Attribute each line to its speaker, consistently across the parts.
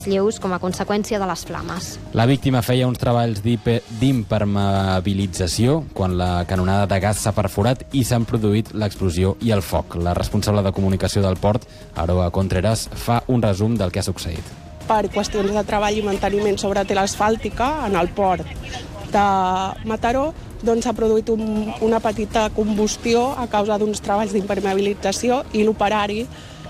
Speaker 1: lleus com a conseqüència de les flames.
Speaker 2: La víctima feia uns treballs d'impermeabilització quan la canonada de gas s'ha perforat i s'han produït l'explosió i el foc. La responsable de comunicació del port, Aroa Contreras, fa un resum del que ha succeït.
Speaker 3: Per qüestions de treball i manteniment sobre tela asfàltica en el port de Mataró, doncs s'ha produït una petita combustió a causa d'uns treballs d'impermeabilització i l'operari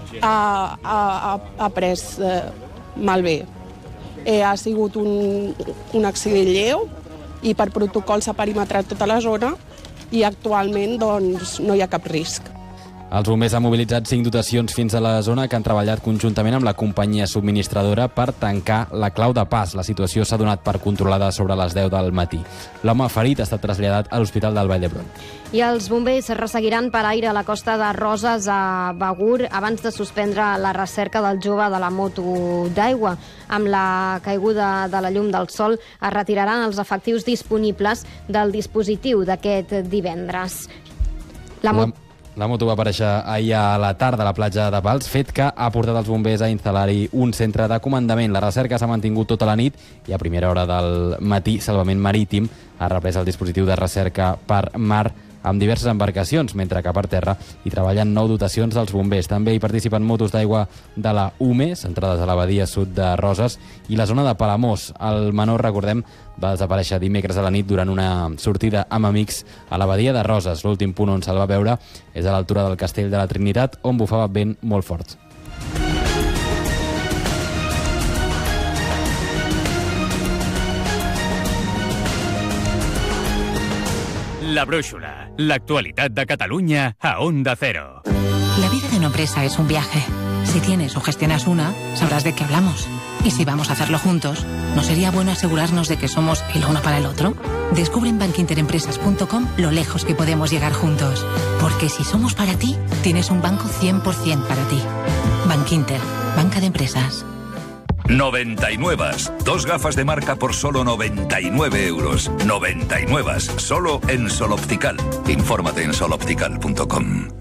Speaker 3: ha pres malbé. Ha sigut un accident lleu i per protocol s'ha perimetrat tota la zona i actualment doncs, no hi ha cap risc.
Speaker 2: Els bombers han mobilitzat 5 dotacions fins a la zona que han treballat conjuntament amb la companyia subministradora per tancar la clau de pas. La situació s'ha donat per controlada sobre les 10 del matí. L'home ferit ha estat traslladat a l'Hospital del Vall d'Hebron.
Speaker 1: I els bombers resseguiran per aire a la costa de Roses a Begur abans de suspendre la recerca del jove de la moto d'aigua. Amb la caiguda de la llum del sol es retiraran els efectius disponibles del dispositiu d'aquest divendres.
Speaker 2: La moto va aparèixer ahir a la tarda a la platja de Pals, fet que ha portat els bombers a instal·lar-hi un centre de comandament. La recerca s'ha mantingut tota la nit i a primera hora del matí Salvament Marítim ha reprès el dispositiu de recerca per mar amb diverses embarcacions, mentre que per terra hi treballen 9 dotacions dels bombers. També hi participen motos d'aigua de la UME, centrades a la badia sud de Roses, i la zona de Palamós. El menor, recordem, va desaparèixer dimecres a la nit durant una sortida amb amics a la badia de Roses. L'últim punt on se'l va veure és a l'altura del Castell de la Trinitat, on bufava vent molt fort.
Speaker 4: La Brúixola, l'actualitat de Catalunya a Onda Cero.
Speaker 5: La vida de una empresa es un viaje. Si tienes o gestionas una, sabrás de qué hablamos. Y si vamos a hacerlo juntos, ¿no sería bueno asegurarnos de que somos el uno para el otro? Descubre en bankinterempresas.com lo lejos que podemos llegar juntos. Porque si somos para ti, tienes un banco 100% para ti. Bankinter, banca de empresas.
Speaker 6: 99. 2 gafas de marca por solo 99 euros. 99. Solo en Sol Optical. Infórmate en soloptical.com.